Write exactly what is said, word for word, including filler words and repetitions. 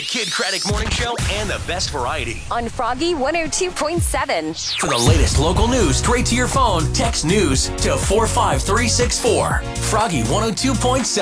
Kid Craddock Morning Show and the best variety. On Froggy one oh two point seven. For the latest local news straight to your phone, text news to four five three six four. Froggy one oh two point seven.